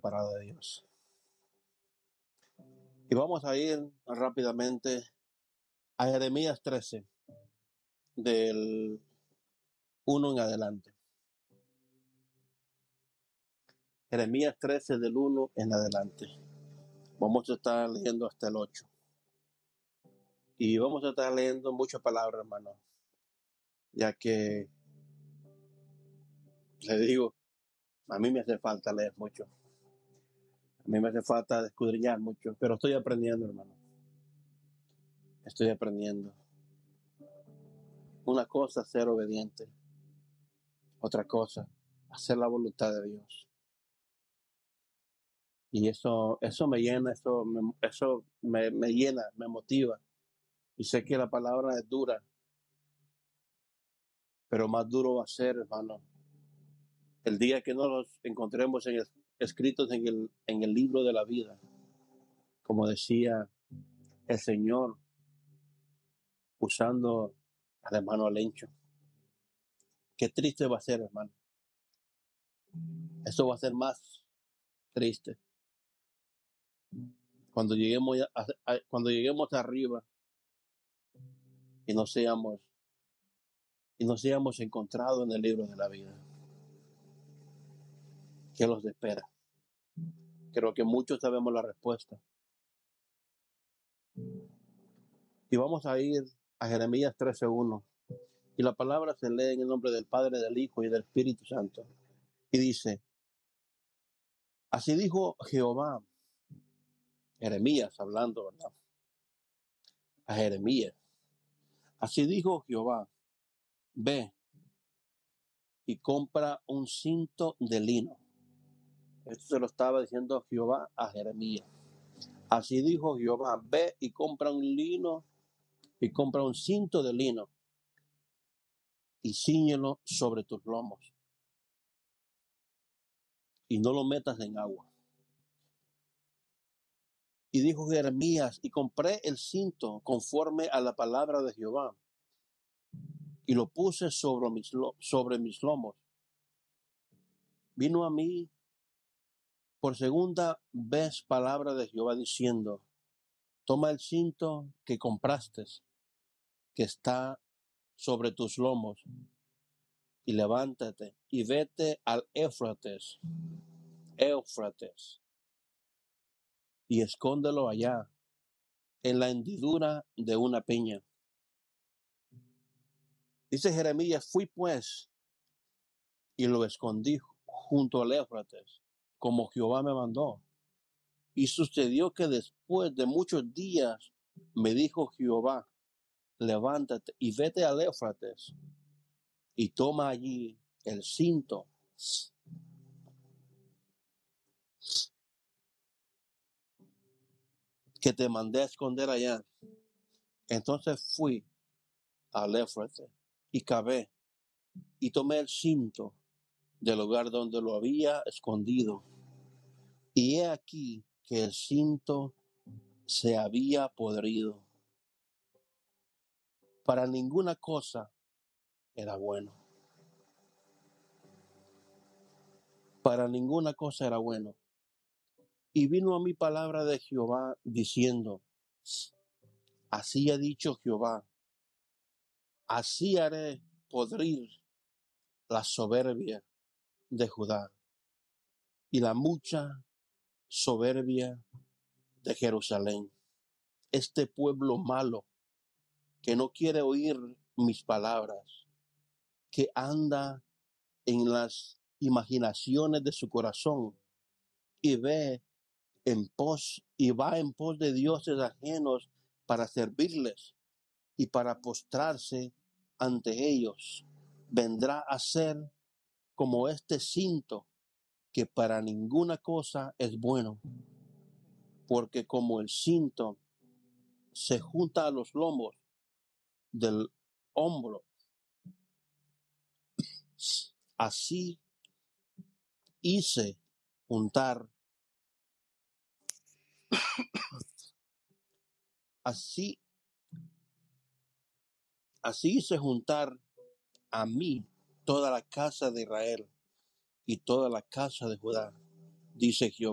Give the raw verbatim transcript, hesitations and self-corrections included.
palabra de Dios. Y vamos a ir rápidamente a Jeremías trece, del uno en adelante. Jeremías trece, del uno en adelante. Vamos a estar leyendo hasta el ocho. Y vamos a estar leyendo muchas palabras, hermano. Ya que, le digo, a mí me hace falta leer mucho. A mí me hace falta escudriñar mucho. Pero estoy aprendiendo, hermano. Estoy aprendiendo. Una cosa, ser obediente. Otra cosa, hacer la voluntad de Dios. Y eso, eso me llena, eso, me, eso me, me llena, me motiva. Y sé que la palabra es dura, pero más duro va a ser, hermano, el día que nos los encontremos en el, escritos en el, en el libro de la vida. Como decía el Señor, usando al hermano Alencho. Qué triste va a ser, hermano. Eso va a ser más triste. Cuando lleguemos, a, a, cuando lleguemos arriba y nos seamos, y nos seamos encontrados en el libro de la vida. ¿Qué los espera? Creo que muchos sabemos la respuesta. Y vamos a ir a Jeremías trece uno. Y la palabra se lee en el nombre del Padre, del Hijo y del Espíritu Santo. Y dice, así dijo Jehová, Jeremías hablando, ¿verdad? A Jeremías. Así dijo Jehová, ve y compra un cinto de lino. Esto se lo estaba diciendo Jehová a Jeremías. Así dijo Jehová, ve y compra un lino y compra un cinto de lino y cíñelo sobre tus lomos y no lo metas en agua. Y dijo Jeremías, y compré el cinto conforme a la palabra de Jehová y lo puse sobre mis, sobre mis lomos. Vino a mí por segunda vez palabra de Jehová diciendo, toma el cinto que compraste, que está sobre tus lomos, y levántate y vete al Éufrates, Éufrates, y escóndelo allá, en la hendidura de una peña. Dice Jeremías, fui pues, y lo escondí junto al Éufrates, como Jehová me mandó. Y sucedió que después de muchos días me dijo Jehová, levántate y vete al Éufrates, y toma allí el cinto que te mandé a esconder allá. Entonces fui al Éufrates y cavé y tomé el cinto del lugar donde lo había escondido. Y he aquí que el cinto se había podrido. Para ninguna cosa era bueno. Para ninguna cosa era bueno. Y vino a mí palabra de Jehová diciendo, así ha dicho Jehová, así haré podrir la soberbia de Judá y la mucha soberbia de Jerusalén. Este pueblo malo que no quiere oír mis palabras, que anda en las imaginaciones de su corazón y ve en pos y va en pos de dioses ajenos para servirles y para postrarse ante ellos, vendrá a ser como este cinto que para ninguna cosa es bueno, porque como el cinto se junta a los lomos del hombro, así hice juntar, así, así hice juntar a mí toda la casa de Israel y toda la casa de Judá, dice Jehová.